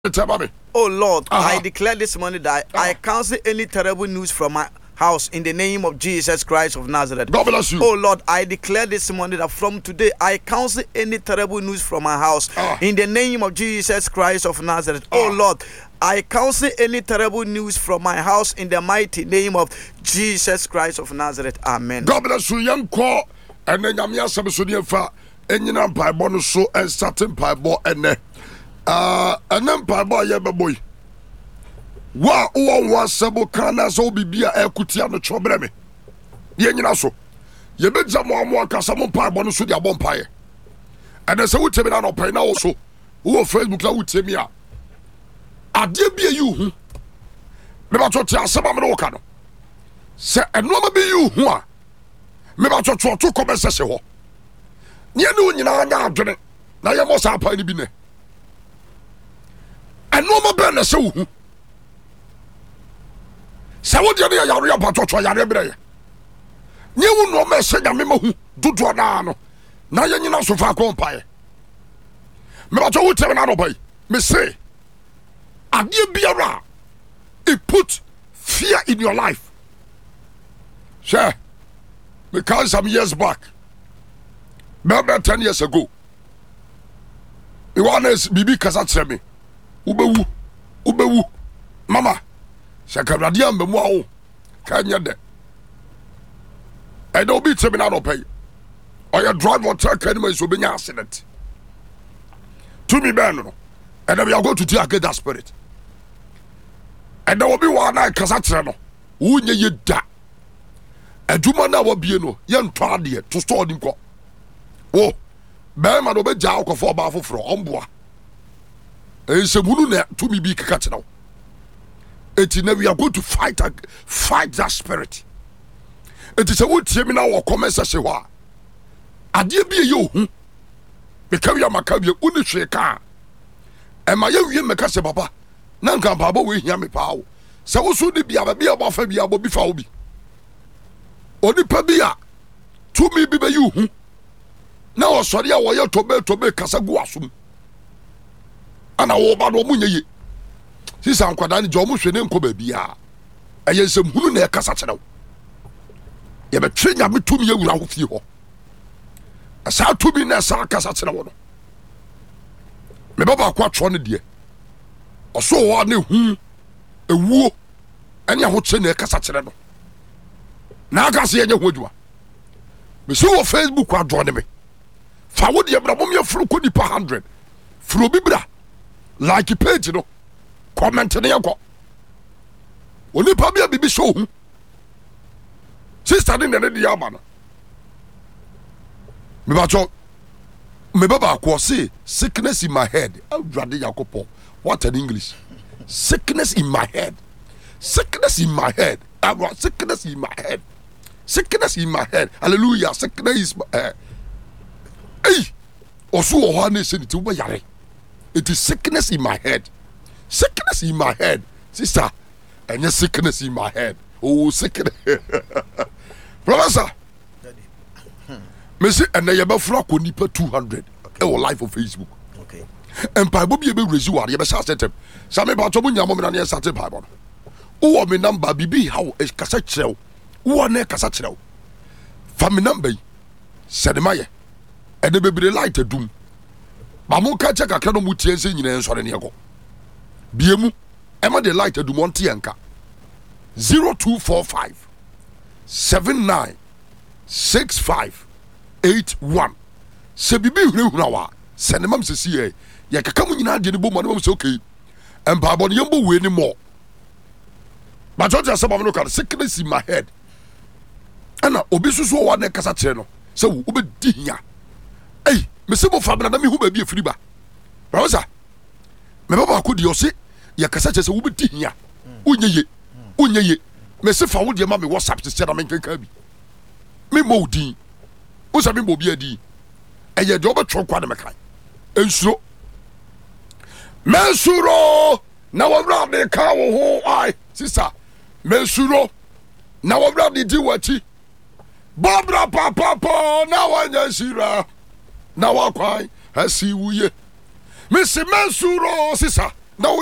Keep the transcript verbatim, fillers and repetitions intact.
Oh Lord, uh-huh. I declare this morning that uh-huh. I cancel any terrible news from my house in the name of Jesus Christ of Nazareth. God bless you. Oh Lord, I declare this morning that from today I cancel any terrible news from my house uh-huh. in the name of Jesus Christ of Nazareth. Uh-huh. Oh Lord, I cancel any terrible news from my house in the mighty name of Jesus Christ of Nazareth. Amen. God bless you. Young call and then I'm yes, I'm so near far and you know by bonus so and starting by bo and Uh, and then Papa Yaba boy. Wa one was sabo kana so bibia ekutia no chobreme. Ye nyina so. Ye beja mo amo akasa mo pa bo no so dia bo mpae. And then say we temi na no pai na wo so. Wo Facebook la wo temi a. Ade bia you hu. Me ba to tia saba me no ka no. Se eno ma bi you hu a. Me ba to to to come sese ho. Nye no nyina anya adwene. Na ye mo sa pa ni bi ne. And no more burn so who so what you are your patrol yare bre you no message ya memo hu dudu na no na ye nyina so fa ko mpae me ba to wutem na no boy me say ade biara it put fear in your life sure because some years back about ten years ago you want us bibi kasa tell me ubewu ubewu mama shakaradia mbemu awo kanya de e do bi temi na no pay or your drive or truck anyway so benya accident to me ben no and then we are going to take that spirit and there will be one na kasa kire no wunye ye da aduma na wo bie no ye nto ade to store dim ko wo be ma do be ja akofo ba foforo omboa Semunu ne to me be catch now. Eti we are going to fight fight that spirit. It is a wood temi na wo come say wa. Ade bi ye hu. Because we are makabie uni hweka. E ma ye wie meka se papa. Na nka papa we hia me pa wo. Se wo so de bia ba bia ba fa bia bo bi fa wo bi. Oni pa bia to me bi be you hu. Na wo sori a wo ye tobe tobe kasa gu asum. Ana wo ba do munye ye sisa nkwada ni jo mu hwe ne nko ba bia eye nsem hunu na e kasa kyerew ye be twenya metumi ye wura ho fie ho asa tumi na sa kasa kyerew no me baba kwa tro ne de oso wo na hu ewuo ene ho kye na e kasa kyere no na aka se ye nya ho adwuma me so wo Facebook adwo ne me fa wo de bra mom ye furu ko nipa one hundred furu bibra like page no comment ne yako oni pa bia bibi show hu sister ne ne dia ba no me ba cho me baba ko say sickness in my head awrade yakopo what in English sickness in my head sickness in my head awra sickness in my head sickness in my head hallelujah sickness is my head hey oso ho na se ni ti wo yare. It is sickness in my head. Sickness in my head. Sister, and your sickness in my head. Oh, sickness. Professor. Messi, and the Yaba Flock will nipa two hundred. Okay. Our life on Facebook. Okay. And Bible be able to resume. You must set him. Some about Tomun Yaman and yes, at the Bible. Oh, my number be how is Cassachel. Oh, ne Cassachel. Family number. Sedemaya. And the baby light a doom. Mamu ka check akra no mutie nse nyina ensore ne yego biemu ema de light adu monte yanka zero two four five seven nine six five eight one se bibi hurehura wa se ne mam sesi ye ye kaka mu nyina de ne bom ne mam se okay empa bo ne yembo we ni mo ba jojo se bam no ka sickness in my head ana obi susu wa na kasa kire no se wo be dinya ei me se bo fa bra na me hu ba bi afiri ba brother me baba ko di o se ya kasa che se wo be di hia unyeye unyeye me se fa wo de ma me WhatsApp se na me nkenka bi me mo di o sa me mo bi adi e ye de o be tro kwa na me kan ensuro mensuro na wo bra de ka wo ho ai sister mensuro na wo bra de di wachi bobra papa pa na wa nya shira na wa kwai asi wuye me se mensuro sisa